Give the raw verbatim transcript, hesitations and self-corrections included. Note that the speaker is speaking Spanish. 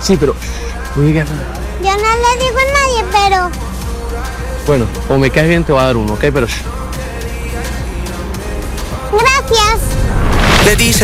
Sí, pero... no digas nada. Yo no le digo a nadie, pero... Bueno, o me caes bien te voy a dar uno, ¿ok? Pero... Gracias. Le dice